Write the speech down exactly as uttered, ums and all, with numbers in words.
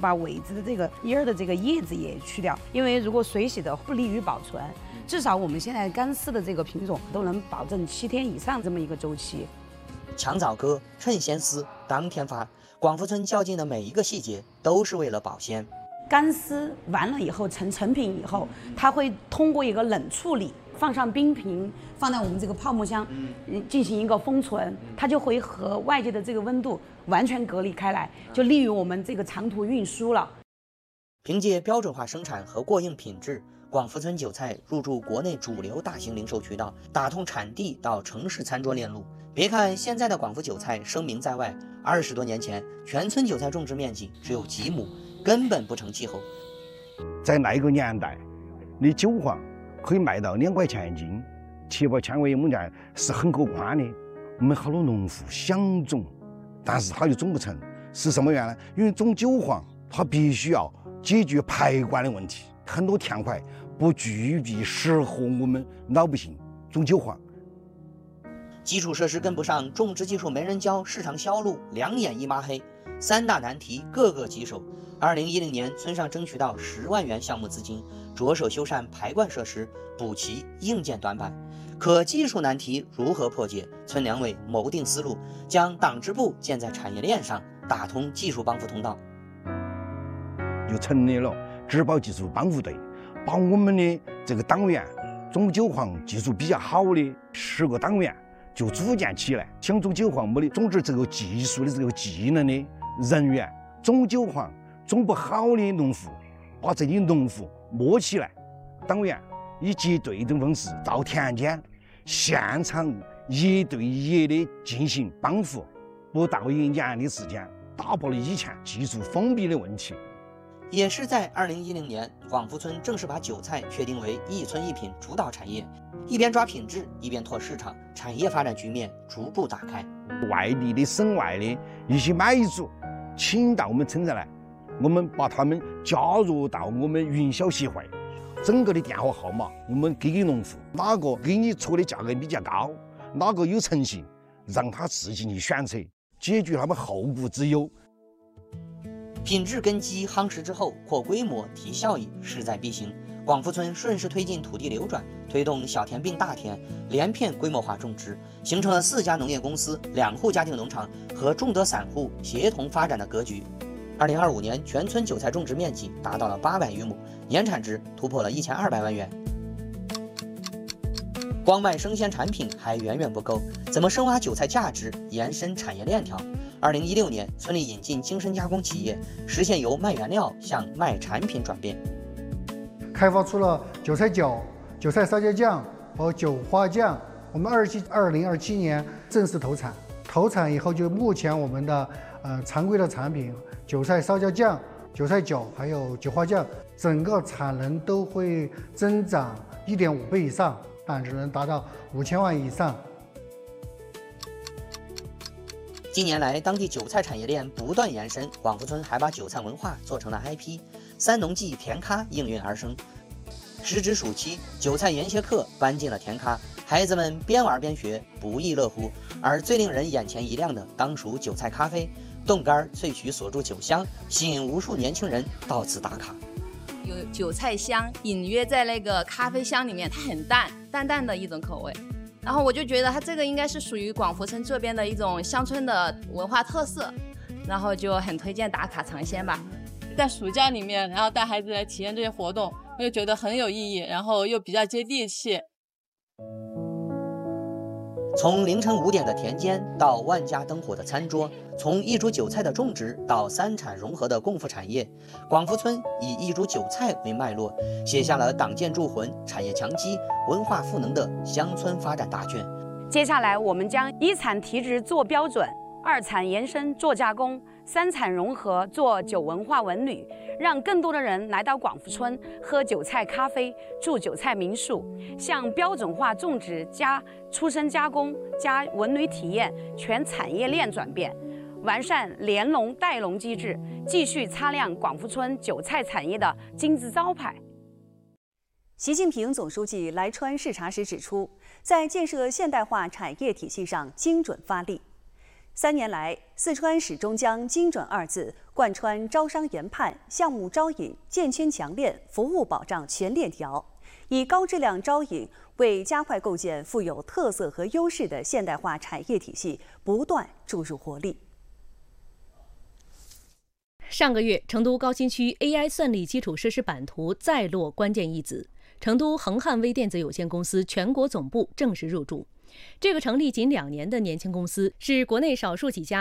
把尾子的这个叶儿的这个叶子也去掉，因为如果水洗的不利于保存。至少我们现在干丝的这个品种都能保证七天以上这么一个周期。 抢早割，趁鲜丝，当天发。广福村较劲的每一个细节都是为了保鲜。 干丝完了以后成成品以后，它会通过一个冷处理，放上冰瓶，放在我们这个泡沫箱，嗯，进行一个封存，它就会和外界的这个温度完全隔离开来，就利于我们这个长途运输了。 凭借标准化生产和过硬品质，广福村韭菜入驻国内主流大型零售渠道，打通产地到城市餐桌链路。别看现在的广福韭菜声名在外，二十多年前全村韭菜种植面积只有几亩，根本不成气候。 在那个年代，你韭黄可以卖到两块钱一斤，七八千块我们讲是很可观的。我们好多农户想种，但是他又种不成，是什么原因呢？因为种韭黄，它必须要解决排管的问题，很多田块不具备适合我们老百姓种韭黄。 基础设施跟不上，种植技术没人教，市场销路两眼一抹黑，三大难题个个棘手。二零一零年，村上争取到十万元项目资金，着手修缮排灌设施，补齐硬件短板。可技术难题如何破解？村两委谋定思路，将党支部建在产业链上，打通技术帮扶通道。 就成立了植保技术帮扶队，把我们的这个党员种韭黄技术比较好的十个党员就组建起来，想种韭黄没得种植这个技术的这个技能的人员，种韭黄种不好的农户，把这些农户摸起来，党员以结对的方式到田间现场一对一的进行帮扶，不到一年的时间，打破了以前技术封闭的问题。 也是在二零一零年，广福村正式把韭菜确定为一村一品主导产业，一边抓品质，一边拓市场，产业发展局面逐步打开。 外地的、省外的一些买主请到我们村上来，我们把他们加入到我们云销协会，整个的电话号码我们给给农户，哪个给你出的价格比较高，哪个有诚信，让他自己去选择，解决他们后顾之忧。 品质根基夯实之后，扩规模提效益势在必行。广福村顺势推进土地流转，推动小田并大田，连片规模化种植，形成了四家农业公司、两户家庭农场和众多散户协同发展的格局。二零二五年，全村韭菜种植面积达到了八百余亩，年产值突破了一千二百万元。光卖生鲜产品还远远不够，怎么深挖韭菜价值，延伸产业链条？二零一六年，村里引进精深加工企业，实现由卖原料向卖产品转变， 开发出了韭菜饺、韭菜烧椒酱和韭花酱。我们二七二零二七年正式投产，投产以后就目前我们的呃常规的产品韭菜烧椒酱、韭菜饺还有韭花酱，整个产能都会增长一点五倍以上，产值能达到五千万以上。 近年来，当地韭菜产业链不断延伸，广福村还把韭菜文化做成了 I P， 三农记甜咖应运而生。时值暑期，韭菜研学课搬进了甜咖，孩子们边玩边学，不亦乐乎。而最令人眼前一亮的，当属韭菜咖啡，冻干萃取锁住酒香，吸引无数年轻人到此打卡。 有韭菜香，隐约在那个咖啡香里面，它很淡，淡淡的一种口味。然后我就觉得它这个应该是属于广福村这边的一种乡村的文化特色，然后就很推荐打卡尝鲜吧。 在暑假里面，然后带孩子来体验这些活动，我就觉得很有意义，然后又比较接地气。 从凌晨五点的田间到万家灯火的餐桌，从一株韭菜的种植到三产融合的共富产业，广福村以一株韭菜为脉络，写下了党建筑魂、产业强基、文化赋能的乡村发展大卷。 接下来，我们将一产提质做标准，二产延伸做加工，三产融合做酒文化文旅，让更多的人来到广福村喝韭菜咖啡，住韭菜民宿，向标准化种植加出生加工加文旅体验全产业链转变，完善联农带农机制，继续擦亮广福村韭菜产业的金字招牌。 习近平总书记来川视察时指出，在建设现代化产业体系上精准发力。 三年来，四川始终将“精准”二字贯穿招商研判、项目招引、建圈强链、服务保障全链条，以高质量招引为加快构建富有特色和优势的现代化产业体系不断注入活力。 上个月，成都高新区 A I 算力基础设施版图再落关键一子，成都恒汉微电子有限公司全国总部正式入驻。这个成立仅两年的年轻公司，是国内少数几家